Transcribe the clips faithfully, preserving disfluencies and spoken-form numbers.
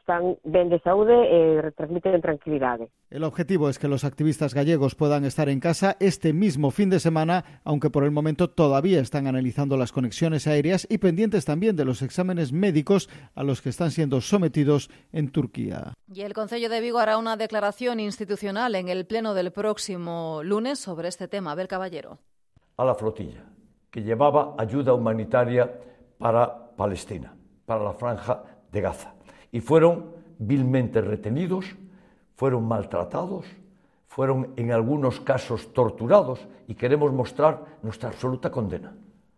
están ben de saúde e transmiten tranquilidade. El objetivo es que los activistas gallegos puedan estar en casa este mismo fin de semana, aunque por el momento todavía están analizando las conexiones aéreas y pendientes también de los exámenes médicos a los que están siendo sometidos en Turquía. Y el Concello de Vigo hará una declaración institucional en el pleno del próximo lunes sobre este tema. Abel Caballero. A la flotilla que llevaba ayuda humanitaria para Palestina, para la Franja de Gaza, y fueron vilmente retenidos, fueron maltratados, fueron en algunos casos torturados, y queremos mostrar nuestra absoluta condena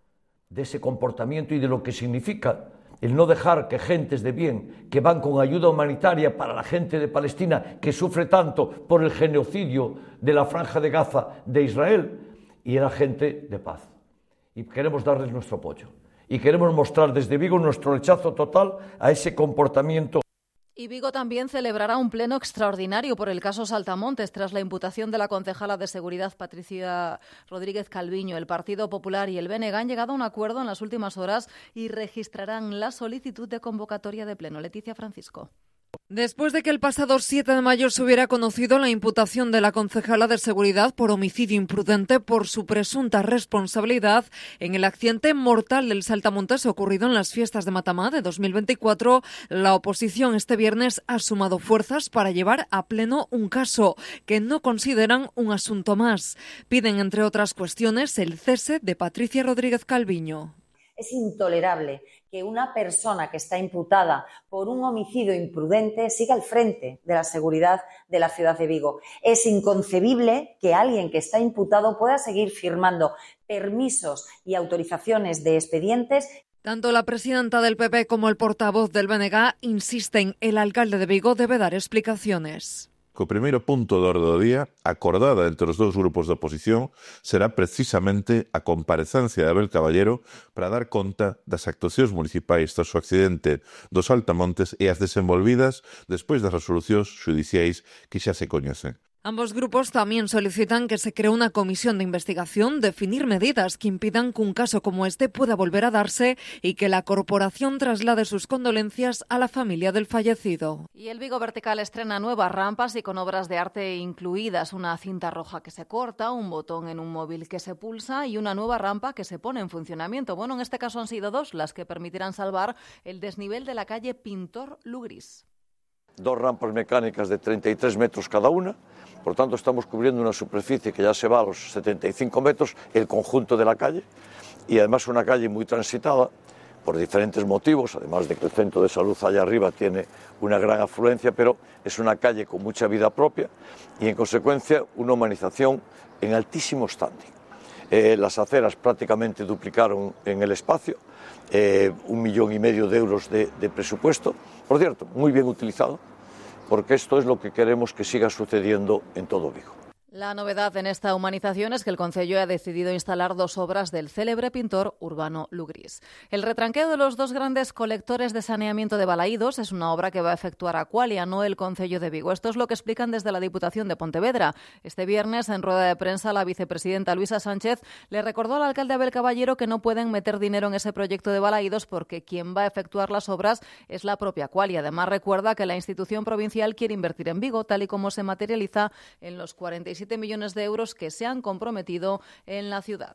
de ese comportamiento y de lo que significa el no dejar que gentes de bien, que van con ayuda humanitaria para la gente de Palestina, que sufre tanto por el genocidio de la Franja de Gaza de Israel, y era gente de paz. Y queremos darles nuestro apoyo. Y queremos mostrar desde Vigo nuestro rechazo total a ese comportamiento. Y Vigo también celebrará un pleno extraordinario por el caso Saltamontes tras la imputación de la concejala de Seguridad Patricia Rodríguez Calviño. El Partido Popular y el B N G han llegado a un acuerdo en las últimas horas y registrarán la solicitud de convocatoria de pleno. Leticia Francisco. Después de que el pasado siete de mayo se hubiera conocido la imputación de la concejala de Seguridad por homicidio imprudente por su presunta responsabilidad en el accidente mortal del Saltamontes ocurrido en las fiestas de Matamá de dos mil veinticuatro, la oposición este viernes ha sumado fuerzas para llevar a pleno un caso que no consideran un asunto más. Piden, entre otras cuestiones, el cese de Patricia Rodríguez Calviño. Es intolerable que una persona que está imputada por un homicidio imprudente siga al frente de la seguridad de la ciudad de Vigo. Es inconcebible que alguien que está imputado pueda seguir firmando permisos y autorizaciones de expedientes. Tanto la presidenta del P P como el portavoz del B N G insisten, el alcalde de Vigo debe dar explicaciones. O primeiro punto do orde do día, acordada entre os dous grupos da oposición, será precisamente a comparecencia de Abel Caballero para dar conta das actuacións municipais tras o accidente dos Saltamontes e as desenvolvidas despois das resolucións xudiciais que xa se coñecen. Ambos grupos también solicitan que se cree una comisión de investigación, definir medidas que impidan que un caso como este pueda volver a darse y que la corporación traslade sus condolencias a la familia del fallecido. Y el Vigo Vertical estrena nuevas rampas y con obras de arte incluidas, una cinta roja que se corta, un botón en un móvil que se pulsa y una nueva rampa que se pone en funcionamiento. Bueno, en este caso han sido dos las que permitirán salvar el desnivel de la calle Pintor Lugrís. Dos rampas mecánicas de treinta y tres metros cada una. Por tanto, estamos cubriendo una superficie que ya se va a los setenta y cinco metros, el conjunto de la calle, y además una calle muy transitada por diferentes motivos, además de que el centro de salud allá arriba tiene una gran afluencia, pero es una calle con mucha vida propia y, en consecuencia, una humanización en altísimo standing. Eh, las aceras prácticamente duplicaron en el espacio, eh, un millón y medio de euros de, de presupuesto, por cierto, muy bien utilizado, porque esto es lo que queremos que siga sucediendo en todo Vigo. La novedad en esta humanización es que el Concello ha decidido instalar dos obras del célebre pintor Urbano Lugrís. El retranqueo de los dos grandes colectores de saneamiento de Balaídos es una obra que va a efectuar Aqualia, no el Concello de Vigo. Esto es lo que explican desde la Diputación de Pontevedra. Este viernes, en rueda de prensa, la vicepresidenta Luisa Sánchez le recordó al alcalde Abel Caballero que no pueden meter dinero en ese proyecto de Balaídos porque quien va a efectuar las obras es la propia Aqualia. Además, recuerda que la institución provincial quiere invertir en Vigo, tal y como se materializa en los cuarenta y siete millones de euros que se han comprometido en la ciudad.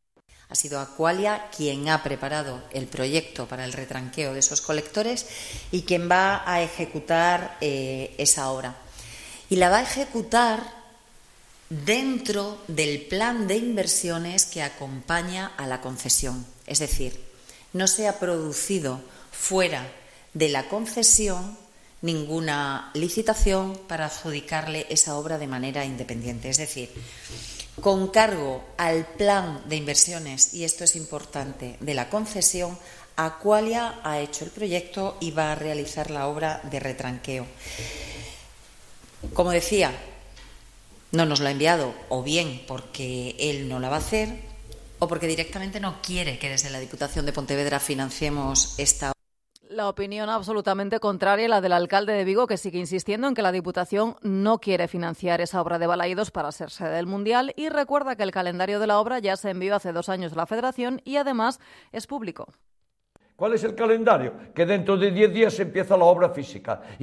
Ha sido Aqualia quien ha preparado el proyecto para el retranqueo de esos colectores y quien va a ejecutar eh, esa obra. Y la va a ejecutar dentro del plan de inversiones que acompaña a la concesión. Es decir, no se ha producido fuera de la concesión ninguna licitación para adjudicarle esa obra de manera independiente. Es decir, con cargo al plan de inversiones, y esto es importante, de la concesión, Aqualia ha hecho el proyecto y va a realizar la obra de retranqueo. Como decía, no nos lo ha enviado, o bien porque él no la va a hacer, o porque directamente no quiere que desde la Diputación de Pontevedra financiemos esta obra. La opinión absolutamente contraria a la del alcalde de Vigo, que sigue insistiendo en que la Diputación no quiere financiar esa obra de Balaídos para ser sede del Mundial, y recuerda que el calendario de la obra ya se envió hace dos años a la Federación y además es público. ¿Cuál es el calendario? Que dentro de diez días empieza la obra física.